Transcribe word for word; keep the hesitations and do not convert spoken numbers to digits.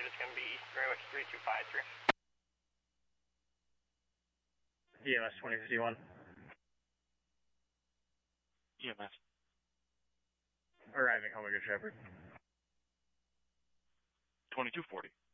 believe it's going to be East Greenwich three two five three. E M S twenty fifty-one. E M S. Arriving, Omega Shepherd. twenty-two forty.